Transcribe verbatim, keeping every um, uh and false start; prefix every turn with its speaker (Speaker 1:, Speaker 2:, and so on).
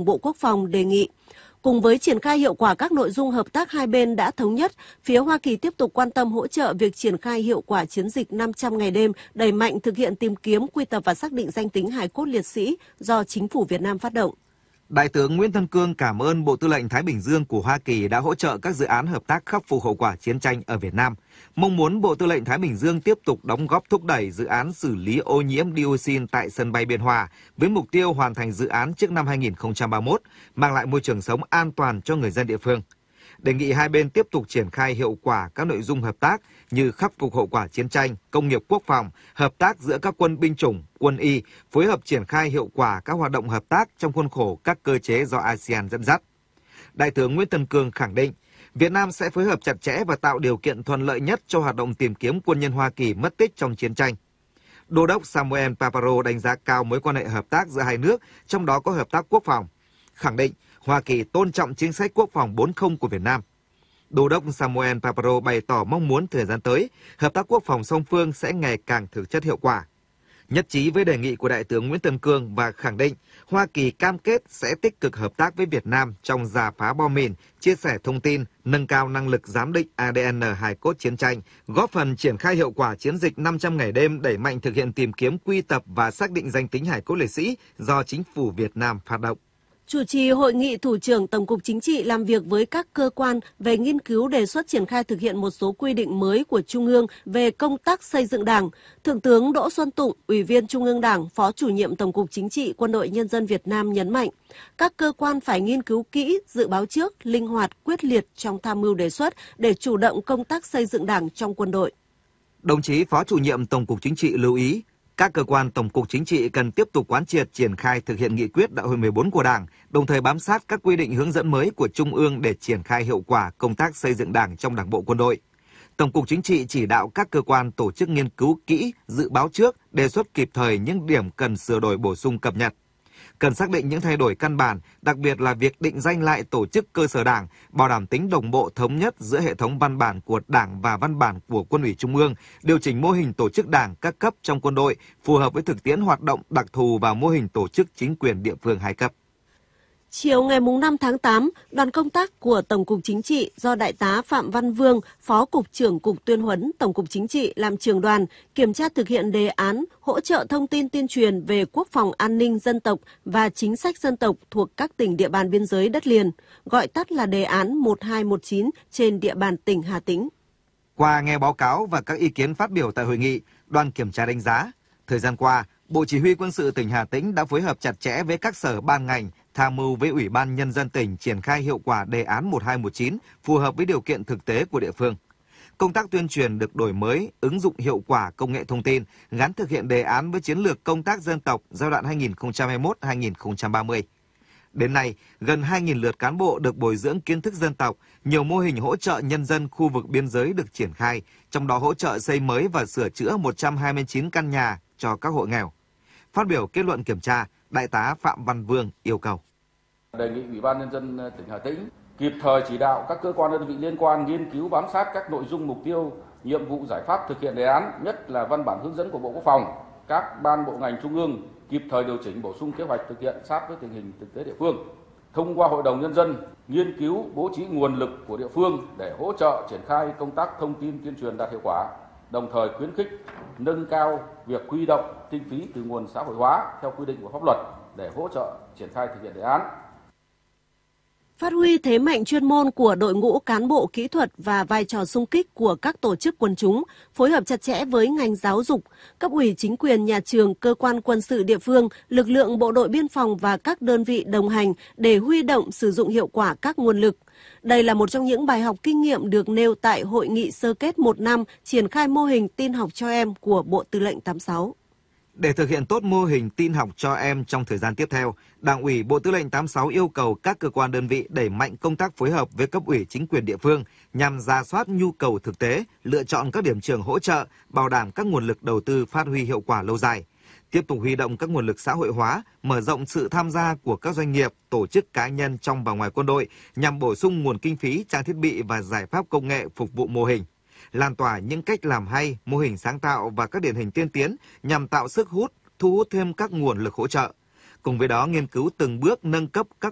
Speaker 1: trưởng Bộ Quốc phòng đề nghị. Cùng với triển khai hiệu quả các nội dung hợp tác hai bên đã thống nhất, phía Hoa Kỳ tiếp tục quan tâm hỗ trợ việc triển khai hiệu quả chiến dịch năm trăm ngày đêm, đẩy mạnh thực hiện tìm kiếm, quy tập và xác định danh tính hài cốt liệt sĩ do chính phủ Việt Nam phát động.
Speaker 2: Đại tướng Nguyễn Tân Cương cảm ơn Bộ Tư lệnh Thái Bình Dương của Hoa Kỳ đã hỗ trợ các dự án hợp tác khắc phục hậu quả chiến tranh ở Việt Nam. Mong muốn Bộ Tư lệnh Thái Bình Dương tiếp tục đóng góp thúc đẩy dự án xử lý ô nhiễm dioxin tại sân bay Biên Hòa với mục tiêu hoàn thành dự án trước năm hai nghìn không trăm ba mươi mốt, mang lại môi trường sống an toàn cho người dân địa phương. Đề nghị hai bên tiếp tục triển khai hiệu quả các nội dung hợp tác như khắc phục hậu quả chiến tranh, công nghiệp quốc phòng, hợp tác giữa các quân binh chủng, quân y, phối hợp triển khai hiệu quả các hoạt động hợp tác trong khuôn khổ các cơ chế do a sê an dẫn dắt. Đại tướng Nguyễn Tân Cương khẳng định, Việt Nam sẽ phối hợp chặt chẽ và tạo điều kiện thuận lợi nhất cho hoạt động tìm kiếm quân nhân Hoa Kỳ mất tích trong chiến tranh. Đô đốc Samuel Paparo đánh giá cao mối quan hệ hợp tác giữa hai nước, trong đó có hợp tác quốc phòng, khẳng định Hoa Kỳ tôn trọng chính sách quốc phòng bốn không của Việt Nam. Đô đốc Samuel Paparo bày tỏ mong muốn thời gian tới, hợp tác quốc phòng song phương sẽ ngày càng thực chất hiệu quả. Nhất trí với đề nghị của Đại tướng Nguyễn Tân Cương và khẳng định Hoa Kỳ cam kết sẽ tích cực hợp tác với Việt Nam trong rà phá bom mìn, chia sẻ thông tin, nâng cao năng lực giám định a đê en hài cốt chiến tranh, góp phần triển khai hiệu quả chiến dịch năm trăm ngày đêm, đẩy mạnh thực hiện tìm kiếm, quy tập và xác định danh tính hài cốt liệt sĩ do chính phủ Việt Nam phát động.
Speaker 1: Chủ trì hội nghị, Thủ trưởng Tổng cục Chính trị làm việc với các cơ quan về nghiên cứu đề xuất triển khai thực hiện một số quy định mới của Trung ương về công tác xây dựng Đảng. Thượng tướng Đỗ Xuân Tụng, Ủy viên Trung ương Đảng, Phó Chủ nhiệm Tổng cục Chính trị Quân đội Nhân dân Việt Nam nhấn mạnh, các cơ quan phải nghiên cứu kỹ, dự báo trước, linh hoạt, quyết liệt trong tham mưu đề xuất để chủ động công tác xây dựng Đảng trong quân đội.
Speaker 2: Đồng chí Phó Chủ nhiệm Tổng cục Chính trị lưu ý, các cơ quan Tổng cục Chính trị cần tiếp tục quán triệt triển khai thực hiện nghị quyết Đại hội mười bốn của Đảng, đồng thời bám sát các quy định hướng dẫn mới của Trung ương để triển khai hiệu quả công tác xây dựng Đảng trong Đảng bộ quân đội. Tổng cục Chính trị chỉ đạo các cơ quan tổ chức nghiên cứu kỹ, dự báo trước, đề xuất kịp thời những điểm cần sửa đổi bổ sung cập nhật. Cần xác định những thay đổi căn bản, đặc biệt là việc định danh lại tổ chức cơ sở Đảng, bảo đảm tính đồng bộ thống nhất giữa hệ thống văn bản của Đảng và văn bản của Quân ủy Trung ương, điều chỉnh mô hình tổ chức Đảng các cấp trong quân đội phù hợp với thực tiễn hoạt động đặc thù và mô hình tổ chức chính quyền địa phương hai cấp.
Speaker 1: Chiều ngày năm tháng tám, đoàn công tác của Tổng cục Chính trị do Đại tá Phạm Văn Vương, Phó Cục trưởng Cục Tuyên huấn Tổng cục Chính trị làm trưởng đoàn, kiểm tra thực hiện đề án hỗ trợ thông tin tuyên truyền về quốc phòng an ninh dân tộc và chính sách dân tộc thuộc các tỉnh địa bàn biên giới đất liền, gọi tắt là đề án một hai một chín trên địa bàn tỉnh Hà Tĩnh.
Speaker 2: Qua nghe báo cáo và các ý kiến phát biểu tại hội nghị, đoàn kiểm tra đánh giá, thời gian qua, Bộ Chỉ huy Quân sự tỉnh Hà Tĩnh đã phối hợp chặt chẽ với các sở ban ngành, tham mưu với Ủy ban Nhân dân tỉnh triển khai hiệu quả đề án một hai một chín phù hợp với điều kiện thực tế của địa phương. Công tác tuyên truyền được đổi mới, ứng dụng hiệu quả công nghệ thông tin, gắn thực hiện đề án với chiến lược công tác dân tộc giai đoạn hai nghìn không trăm hai mươi mốt đến hai nghìn không trăm ba mươi. Đến nay, gần hai nghìn lượt cán bộ được bồi dưỡng kiến thức dân tộc, nhiều mô hình hỗ trợ nhân dân khu vực biên giới được triển khai, trong đó hỗ trợ xây mới và sửa chữa một trăm hai mươi chín căn nhà cho các hộ nghèo. Phát biểu kết luận kiểm tra, Đại tá Phạm Văn Vương yêu cầu.
Speaker 3: Đề nghị Ủy ban Nhân dân tỉnh Hà Tĩnh kịp thời chỉ đạo các cơ quan đơn vị liên quan nghiên cứu bám sát các nội dung mục tiêu, nhiệm vụ giải pháp thực hiện đề án, nhất là văn bản hướng dẫn của Bộ Quốc phòng, các ban bộ ngành trung ương kịp thời điều chỉnh bổ sung kế hoạch thực hiện sát với tình hình thực tế địa phương. Thông qua Hội đồng Nhân dân, nghiên cứu bố trí nguồn lực của địa phương để hỗ trợ triển khai công tác thông tin tuyên truyền đạt hiệu quả, đồng thời khuyến khích nâng cao việc huy động kinh phí từ nguồn xã hội hóa theo quy định của pháp luật để hỗ trợ triển khai thực hiện đề án.
Speaker 1: Phát huy thế mạnh chuyên môn của đội ngũ cán bộ kỹ thuật và vai trò xung kích của các tổ chức quần chúng, phối hợp chặt chẽ với ngành giáo dục, cấp ủy chính quyền nhà trường, cơ quan quân sự địa phương, lực lượng bộ đội biên phòng và các đơn vị đồng hành để huy động sử dụng hiệu quả các nguồn lực. Đây là một trong những bài học kinh nghiệm được nêu tại hội nghị sơ kết một năm triển khai mô hình tin học cho em của Bộ Tư lệnh tám mươi sáu.
Speaker 2: Để thực hiện tốt mô hình tin học cho em trong thời gian tiếp theo, Đảng ủy Bộ Tư lệnh tám mươi sáu yêu cầu các cơ quan đơn vị đẩy mạnh công tác phối hợp với cấp ủy chính quyền địa phương nhằm rà soát nhu cầu thực tế, lựa chọn các điểm trường hỗ trợ, bảo đảm các nguồn lực đầu tư phát huy hiệu quả lâu dài. Tiếp tục huy động các nguồn lực xã hội hóa, mở rộng sự tham gia của các doanh nghiệp, tổ chức cá nhân trong và ngoài quân đội nhằm bổ sung nguồn kinh phí, trang thiết bị và giải pháp công nghệ phục vụ mô hình. Lan tỏa những cách làm hay, mô hình sáng tạo và các điển hình tiên tiến nhằm tạo sức hút, thu hút thêm các nguồn lực hỗ trợ. Cùng với đó, nghiên cứu từng bước nâng cấp các